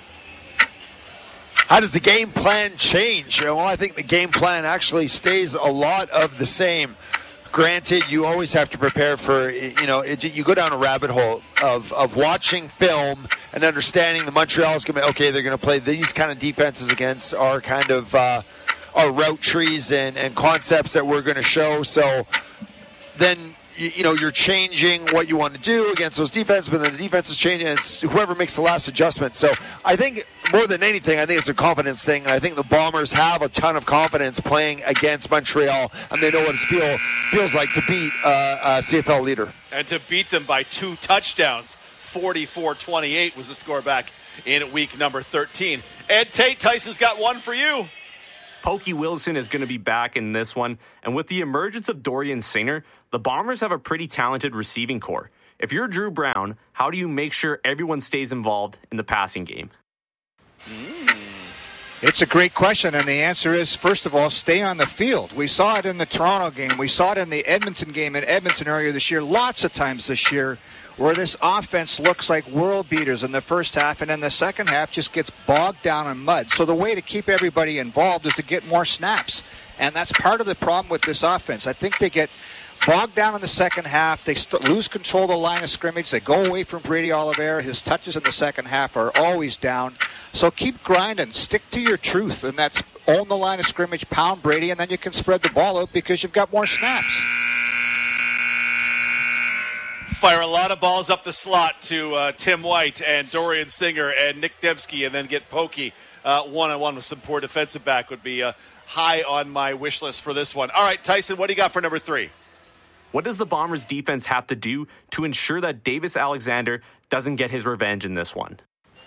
How does the game plan change? Well, I think the game plan actually stays a lot of the same. granted, you always have to prepare for, you know, it, you go down a rabbit hole of, of watching film and understanding the Montreal is going to, okay, they're going to play these kind of defenses against our kind of, uh, our route trees and, and concepts that we're going to show. So then, you, you know, you're changing what you want to do against those defenses, but then the defense is changing, and it's whoever makes the last adjustment. So I think more than anything, I think it's a confidence thing, and I think the Bombers have a ton of confidence playing against Montreal, and they know what it feel, feels like to beat uh, a C F L leader. And to beat them by two touchdowns, forty-four twenty-eight was the score back in week number thirteen. Ed Tate, Tyson's got one for you. Pokey Wilson is going to be back in this one, and with the emergence of Dorian Singer, the Bombers have a pretty talented receiving core. If you're Drew Brown, how do you make sure everyone stays involved in the passing game? Mm. It's a great question, and the answer is, first of all, stay on the field. We saw it in the Toronto game. We saw it in the Edmonton game in Edmonton earlier this year, lots of times this year, where this offense looks like world beaters in the first half, and in the second half just gets bogged down in mud. So the way to keep everybody involved is to get more snaps, and that's part of the problem with this offense. I think they get bogged down in the second half. They st- lose control of the line of scrimmage. They go away from Brady Oliveira. His touches in the second half are always down. So keep grinding. Stick to your truth, and that's own the line of scrimmage, pound Brady, and then you can spread the ball out because you've got more snaps. Fire a lot of balls up the slot to uh, Tim White and Dorian Singer and Nick Dembski, and then get Pokey uh, one-on-one with some poor defensive back would be uh, high on my wish list for this one. All right, Tyson, what do you got for number three? What does the Bombers' defense have to do to ensure that Davis Alexander doesn't get his revenge in this one?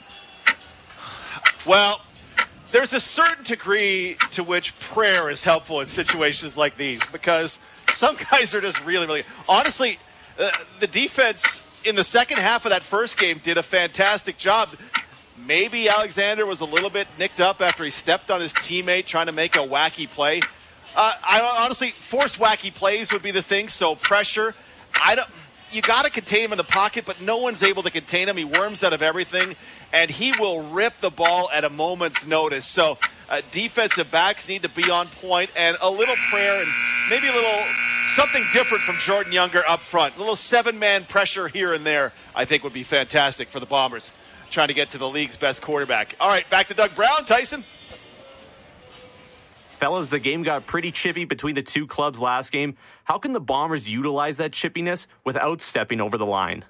Well, there's a certain degree to which prayer is helpful in situations like these, because some guys are just really, really... Honestly... Uh, the defense in the second half of that first game did a fantastic job. Maybe Alexander was a little bit nicked up after he stepped on his teammate trying to make a wacky play. Uh, I honestly, forced wacky plays would be the thing, so pressure. I don't. You got to contain him in the pocket, but no one's able to contain him. He worms out of everything, and he will rip the ball at a moment's notice. So uh, defensive backs need to be on point, and a little prayer and maybe a little something different from Jordan Younger up front. A little seven-man pressure here and there, I think, would be fantastic for the Bombers, trying to get to the league's best quarterback. All right, back to Doug Brown. Tyson? Fellas, the game got pretty chippy between the two clubs last game. How can the Bombers utilize that chippiness without stepping over the line?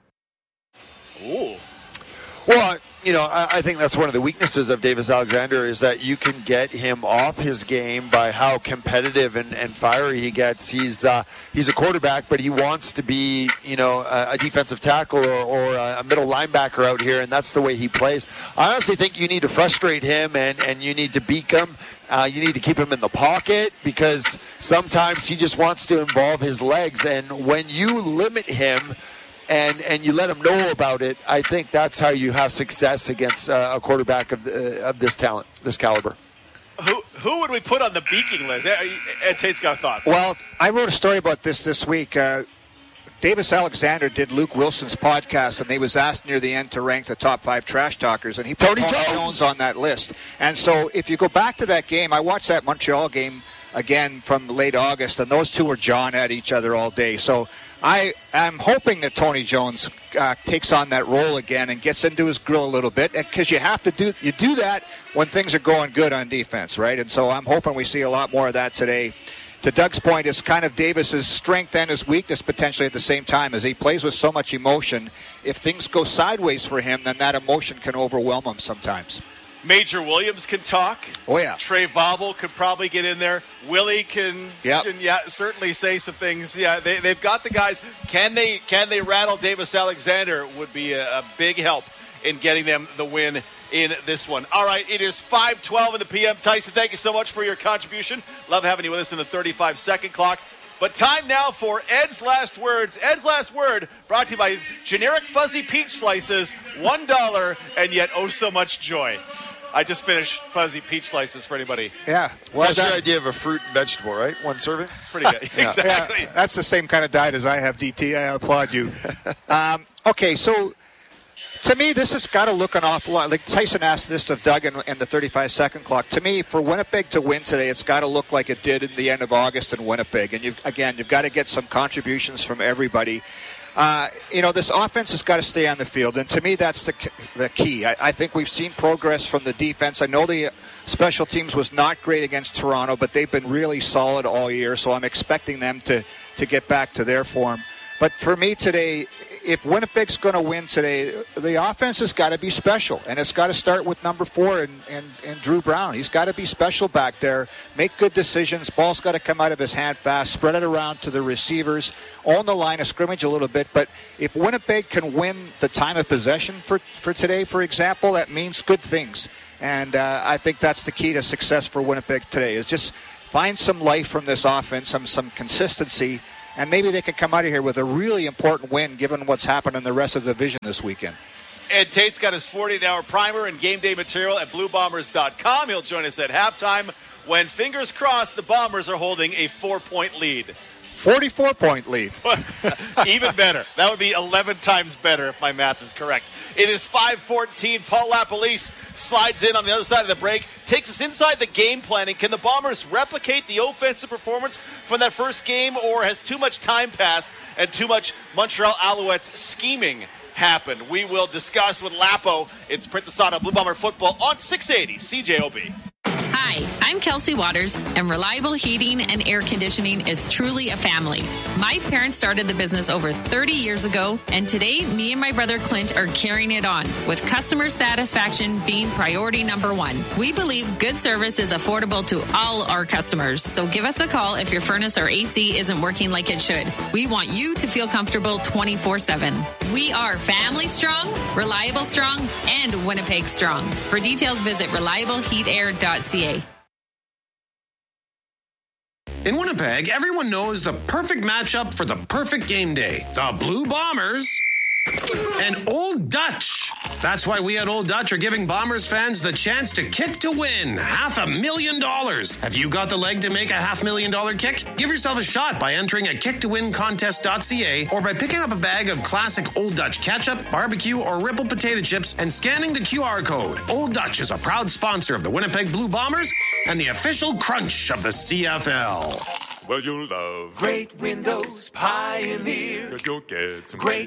Ooh. Well, you know, I, I think that's one of the weaknesses of Davis Alexander is that you can get him off his game by how competitive and, and fiery he gets. He's uh, he's a quarterback, but he wants to be, you know, a, a defensive tackle or, or a middle linebacker out here, and that's the way he plays. I honestly think you need to frustrate him and, and you need to beak him. Uh, you need to keep him in the pocket because sometimes he just wants to involve his legs, and when you limit him and and you let him know about it, I think that's how you have success against uh, a quarterback of uh, of this talent, this caliber. Who who would we put on the beaking list? Ed Tate's got a thought. Well, I wrote a story about this this week. Uh, Davis Alexander did Luke Wilson's podcast, and he was asked near the end to rank the top five trash talkers, and he put Tony, Tony Jones. Jones on that list. And so if you go back to that game, I watched that Montreal game again from late August, and those two were jawing at each other all day. So I am hoping that Tony Jones uh, takes on that role again and gets into his grill a little bit, because you have to do you do that when things are going good on defense, right? And so I'm hoping we see a lot more of that today. To Doug's point, it's kind of Davis's strength and his weakness potentially at the same time, as he plays with so much emotion. If things go sideways for him, then that emotion can overwhelm him sometimes. Major Williams can talk. Oh, yeah. Trey Vobble could probably get in there. Willie can, yep. can yeah, certainly say some things. Yeah, they, they've got the guys. Can they can they rattle Davis Alexander would be a, a big help in getting them the win in this one. All right, it is five twelve in the P M. Tyson, thank you so much for your contribution. Love having you with us in the thirty-five second clock. But time now for Ed's Last Words. Ed's Last Word brought to you by generic fuzzy peach slices, one dollar, and yet oh so much joy. I just finished fuzzy peach slices for anybody. Yeah. Well, that's your idea of a fruit and vegetable, right? One serving? It's pretty good. yeah. Exactly. Yeah, that's the same kind of diet as I have, D T. I applaud you. um, okay, so To me, this has got to look an awful lot. Like Tyson asked this of Doug in, in the thirty-five second clock. To me, for Winnipeg to win today, it's got to look like it did at the end of August in Winnipeg. And you've, again, you've got to get some contributions from everybody. Uh, you know, this offense has got to stay on the field. And to me, that's the, the key. I, I think we've seen progress from the defense. I know the special teams was not great against Toronto, but they've been really solid all year. So I'm expecting them to, to get back to their form. But for me today, if Winnipeg's going to win today, the offense has got to be special. And it's got to start with number four and, and, and Drew Brown. He's got to be special back there, make good decisions. Ball's got to come out of his hand fast, spread it around to the receivers, own the line of scrimmage a little bit. But if Winnipeg can win the time of possession for, for today, for example, that means good things. And uh, I think that's the key to success for Winnipeg today, is just find some life from this offense, some some consistency. And maybe they could come out of here with a really important win given what's happened in the rest of the division this weekend. Ed Tate's got his forty-eight hour primer and game day material at blue bombers dot com. He'll join us at halftime when, fingers crossed, the Bombers are holding a four-point lead. forty-four point lead. Even better. That would be eleven times better if my math is correct. It is five fourteen. Paul LaPolice slides in on the other side of the break, takes us inside the game planning. Can the Bombers replicate the offensive performance from that first game, or has too much time passed and too much Montreal Alouettes scheming happened? We will discuss with Lapo. It's Princess Anna Blue Bomber football on six eighty C J O B. Hi, I'm Kelsey Waters, and Reliable Heating and Air Conditioning is truly a family. My parents started the business over thirty years ago, and today me and my brother Clint are carrying it on, with customer satisfaction being priority number one. We believe good service is affordable to all our customers, so give us a call if your furnace or A C isn't working like it should. We want you to feel comfortable twenty-four seven. We are family strong, reliable strong, and Winnipeg strong. For details, visit reliable heat air dot c a. In Winnipeg, everyone knows the perfect matchup for the perfect game day. The Blue Bombers and Old Dutch. That's why we at Old Dutch are giving Bombers fans the chance to kick to win half a million dollars. Have you got the leg to make a half million dollar kick? Give yourself a shot by entering at kick to win contest dot c a or by picking up a bag of classic Old Dutch ketchup, barbecue, or Ripple potato chips and scanning the Q R code. Old Dutch is a proud sponsor of the Winnipeg Blue Bombers and the official crunch of the C F L. Well, you'll love great windows, Pioneer. Cause you'll get some great